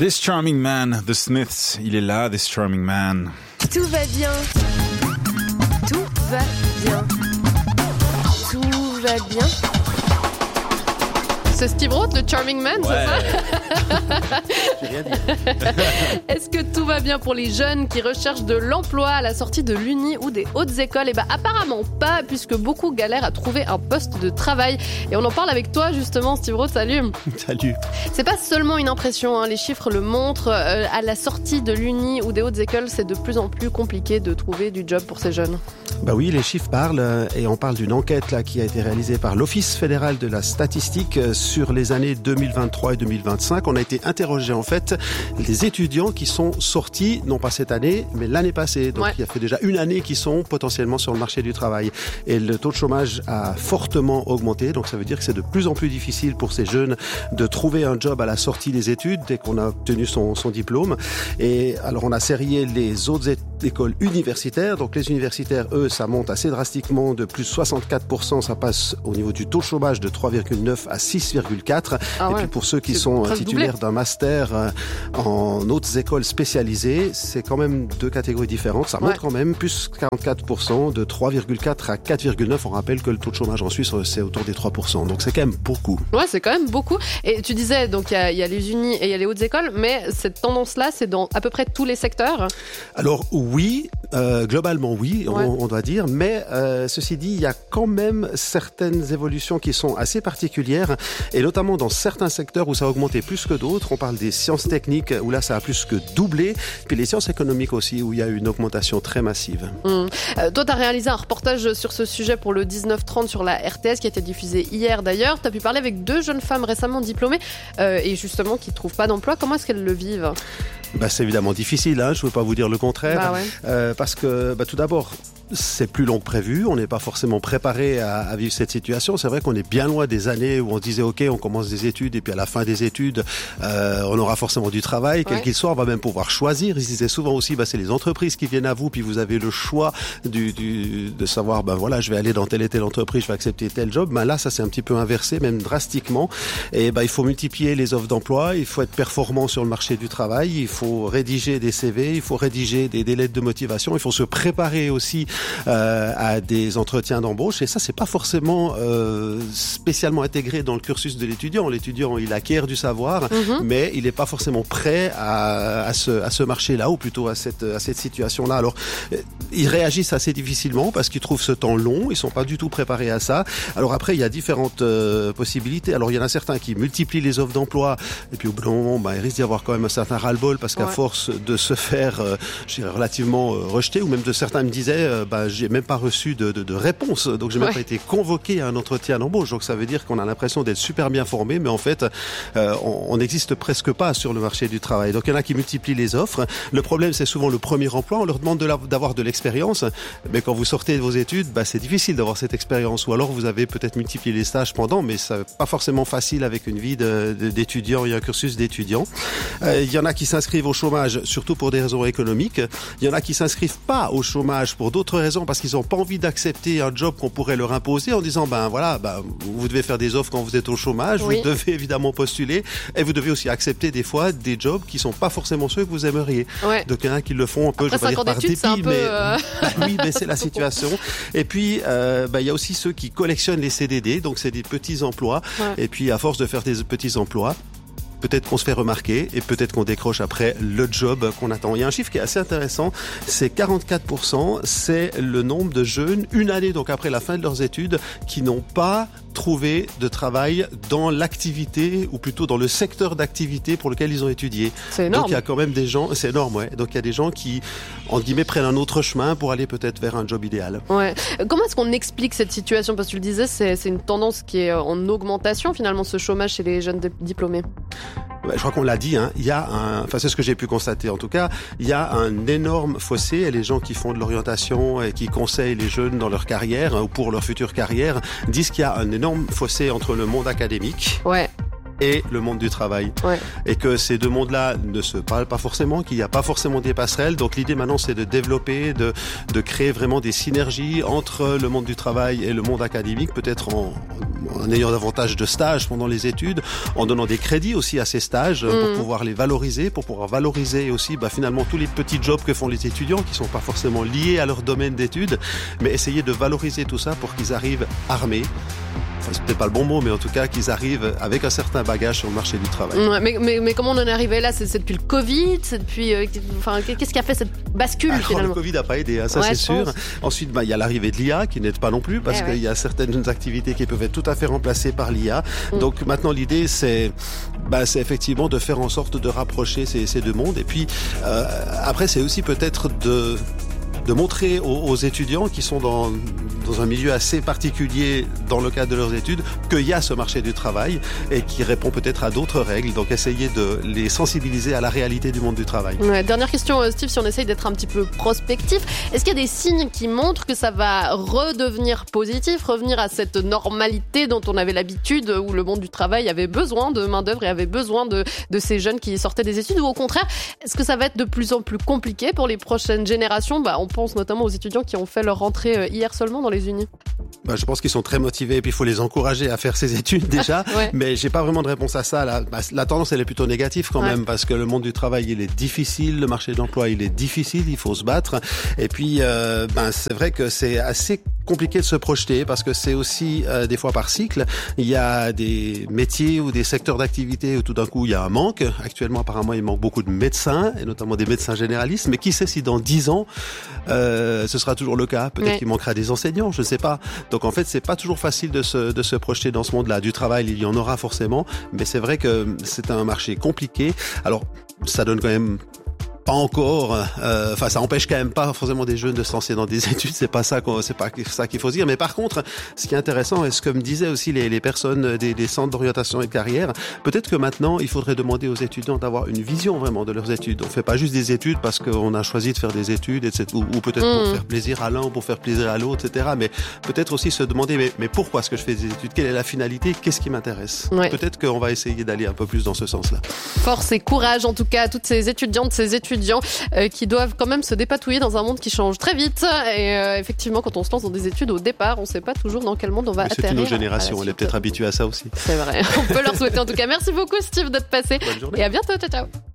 This Charming Man, The Smiths, il est là, This Charming Man. Tout va bien. Tout va bien. Tout va bien. C'est Steve Roth, le Charming Man, Ouais. c'est ça? J'ai rien dit. Est-ce que tout va bien pour les jeunes qui recherchent de l'emploi à la sortie de l'Uni ou des hautes écoles? Eh bien, apparemment pas, puisque beaucoup galèrent à trouver un poste de travail. Et on en parle avec toi, justement, Steve Roth, salut. Salut. C'est pas seulement une impression, hein, les chiffres le montrent. À la sortie de l'Uni ou des hautes écoles, c'est de plus en plus compliqué de trouver du job pour ces jeunes. Bah oui, les chiffres parlent et on parle d'une enquête là qui a été réalisée par l'Office fédéral de la statistique sur les années 2023 et 2025. On a été interrogé en fait les étudiants qui sont sortis, non pas cette année, mais l'année passée. Donc il y a fait déjà une année qui sont potentiellement sur le marché du travail. Et le taux de chômage a fortement augmenté. Donc ça veut dire que c'est de plus en plus difficile pour ces jeunes de trouver un job à la sortie des études dès qu'on a obtenu son diplôme. Et alors on a sérié les autres écoles universitaires. Donc les universitaires, eux, ça monte assez drastiquement de plus 64%. Ça passe au niveau du taux de chômage de 3,9 à 6,4. Et puis pour ceux qui sont titulaires d'un master en autres écoles spécialisées, c'est quand même deux catégories différentes. Ça monte quand même plus 44%, de 3,4 à 4,9. On rappelle que le taux de chômage en Suisse, c'est autour des 3%. Donc c'est quand même beaucoup. Ouais, c'est quand même beaucoup. Et tu disais, donc il y a les unis et il y a les hautes écoles, mais cette tendance-là, c'est dans à peu près tous les secteurs? Alors oui, globalement oui, on doit dire, mais ceci dit, il y a quand même certaines évolutions qui sont assez particulières, et notamment dans certains secteurs où ça a augmenté plus que d'autres. On parle des sciences techniques, où là ça a plus que doublé, puis les sciences économiques aussi, où il y a eu une augmentation très massive. Toi, tu as réalisé un reportage sur ce sujet pour le 19-30 sur la RTS, qui a été diffusé hier d'ailleurs. Tu as pu parler avec 2 jeunes femmes récemment diplômées, et justement qui ne trouvent pas d'emploi. Comment est-ce qu'elles le vivent? C'est évidemment difficile, hein, je ne veux pas vous dire le contraire, parce que tout d'abord, c'est plus long que prévu, on n'est pas forcément préparé à vivre cette situation. C'est vrai qu'on est bien loin des années où on se disait ok, on commence des études et puis à la fin des études on aura forcément du travail, quel qu'il soit, on va même pouvoir choisir. Ils disaient souvent aussi c'est les entreprises qui viennent à vous, puis vous avez le choix de savoir je vais aller dans telle et telle entreprise, je vais accepter tel job. Là ça c'est un petit peu inversé, même drastiquement, et il faut multiplier les offres d'emploi, il faut être performant sur le marché du travail, il faut rédiger des CV, il faut rédiger des lettres de motivation, il faut se préparer aussi à des entretiens d'embauche, et ça c'est pas forcément spécialement intégré dans le cursus de l'étudiant. L'étudiant il acquiert du savoir, mais il n'est pas forcément prêt à ce marché-là, ou plutôt à cette situation-là. Alors ils réagissent assez difficilement parce qu'ils trouvent ce temps long, ils sont pas du tout préparés à ça. Alors après il y a différentes possibilités. Alors il y en a certains qui multiplient les offres d'emploi, et puis au bout d'un moment il risque d'y avoir quand même un certain ras-le-bol, parce qu'à force de se faire relativement rejeter, ou même de certains me disaient j'ai même pas reçu de réponse, donc j'ai même pas été convoqué à un entretien d'embauche. Donc ça veut dire qu'on a l'impression d'être super bien formé, mais en fait on n'existe presque pas sur le marché du travail. Donc il y en a qui multiplient les offres. Le problème c'est souvent le premier emploi, on leur demande d'avoir de l'expérience, mais quand vous sortez de vos études, c'est difficile d'avoir cette expérience, ou alors vous avez peut-être multiplié les stages pendant, mais c'est pas forcément facile avec une vie d'étudiant et un cursus d'étudiant. Il y en a qui s'inscrivent au chômage surtout pour des raisons économiques. Il y en a qui s'inscrivent pas au chômage pour d'autres raisons, parce qu'ils n'ont pas envie d'accepter un job qu'on pourrait leur imposer en disant vous devez faire des offres quand vous êtes au chômage, vous devez évidemment postuler, et vous devez aussi accepter des fois des jobs qui sont pas forcément ceux que vous aimeriez. Donc il y en a qui le font un peu, je vais pas dire par dépit, mais c'est la situation. Et puis il y a aussi ceux qui collectionnent les CDD, donc c'est des petits emplois, et puis à force de faire des petits emplois, peut-être qu'on se fait remarquer et peut-être qu'on décroche après le job qu'on attend. Il y a un chiffre qui est assez intéressant, c'est 44%, c'est le nombre de jeunes, une année donc après la fin de leurs études, qui n'ont pas trouvé de travail dans l'activité, ou plutôt dans le secteur d'activité pour lequel ils ont étudié. C'est énorme. Donc il y a quand même des gens, c'est énorme, donc il y a des gens qui, entre guillemets, prennent un autre chemin pour aller peut-être vers un job idéal. Comment est-ce qu'on explique cette situation? Parce que tu le disais, c'est une tendance qui est en augmentation finalement, ce chômage chez les jeunes diplômés. Je crois qu'on l'a dit, il y a c'est ce que j'ai pu constater en tout cas, il y a un énorme fossé, et les gens qui font de l'orientation et qui conseillent les jeunes dans leur carrière ou pour leur future carrière disent qu'il y a un énorme fossé entre le monde académique et le monde du travail. Ouais. Et que ces deux mondes-là ne se parlent pas forcément, qu'il n'y a pas forcément des passerelles. Donc l'idée maintenant, c'est de développer, de créer vraiment des synergies entre le monde du travail et le monde académique, peut-être en ayant davantage de stages pendant les études, en donnant des crédits aussi à ces stages pour pouvoir les valoriser, pour pouvoir valoriser aussi finalement tous les petits jobs que font les étudiants qui sont pas forcément liés à leur domaine d'études, mais essayer de valoriser tout ça pour qu'ils arrivent armés. Enfin, c'est peut-être pas le bon mot, mais en tout cas qu'ils arrivent avec un certain bagage sur le marché du travail. Ouais, mais comment on en est arrivé là ? C'est depuis le Covid ? C'est depuis, qu'est-ce qui a fait cette bascule finalement ? Le Covid n'a pas aidé, ça c'est sûr. Ensuite, il y a l'arrivée de l'IA qui n'aide pas non plus parce qu'il y a certaines activités qui peuvent être tout à fait remplacées par l'IA. Donc maintenant, l'idée c'est effectivement de faire en sorte de rapprocher ces deux mondes. Et puis après, c'est aussi peut-être de montrer aux étudiants qui sont dans un milieu assez particulier dans le cadre de leurs études qu'il y a ce marché du travail et qui répond peut-être à d'autres règles. Donc essayer de les sensibiliser à la réalité du monde du travail. Ouais, dernière question, Steve, si on essaye d'être un petit peu prospectif, est-ce qu'il y a des signes qui montrent que ça va redevenir positif, revenir à cette normalité dont on avait l'habitude, où le monde du travail avait besoin de main-d'œuvre et avait besoin de ces jeunes qui sortaient des études, ou au contraire, est-ce que ça va être de plus en plus compliqué pour les prochaines générations ? On pense notamment aux étudiants qui ont fait leur rentrée hier seulement dans les unis. Je pense qu'ils sont très motivés et puis il faut les encourager à faire ces études déjà. Mais j'ai pas vraiment de réponse à ça. La tendance, elle est plutôt négative quand même parce que le monde du travail, il est difficile. Le marché de l'emploi, il est difficile. Il faut se battre. Et puis, c'est vrai que c'est assez compliqué de se projeter parce que c'est aussi des fois par cycle. Il y a des métiers ou des secteurs d'activité où tout d'un coup, il y a un manque. Actuellement, apparemment, il manque beaucoup de médecins et notamment des médecins généralistes. Mais qui sait si dans 10 ans, ce sera toujours le cas. Peut-être qu'il manquera des enseignants, je ne sais pas. Donc en fait, c'est pas toujours facile de se projeter dans ce monde-là. Du travail, il y en aura forcément, mais c'est vrai que c'est un marché compliqué. Alors, ça donne quand même pas encore, ça empêche quand même pas forcément des jeunes de se lancer dans des études, c'est pas ça qu'il faut se dire. Mais par contre, ce qui est intéressant, et ce que me disaient aussi les personnes des centres d'orientation et de carrière, peut-être que maintenant, il faudrait demander aux étudiants d'avoir une vision vraiment de leurs études. On fait pas juste des études parce qu'on a choisi de faire des études, etc., ou peut-être pour faire plaisir à l'un ou pour faire plaisir à l'autre, etc. Mais peut-être aussi se demander, mais pourquoi est-ce que je fais des études ? Quelle est la finalité ? Qu'est-ce qui m'intéresse ? Peut-être qu'on va essayer d'aller un peu plus dans ce sens-là. Force et courage, en tout cas, à toutes ces étudiantes, ces étudiants qui doivent quand même se dépatouiller dans un monde qui change très vite. Et effectivement, quand on se lance dans des études, au départ, on ne sait pas toujours dans quel monde on va atterrir. C'est une autre génération, elle est peut-être habituée à ça aussi. C'est vrai. On peut leur souhaiter en tout cas. Merci beaucoup, Steve, d'être passé. Bonne journée. Et à bientôt. Ciao, ciao.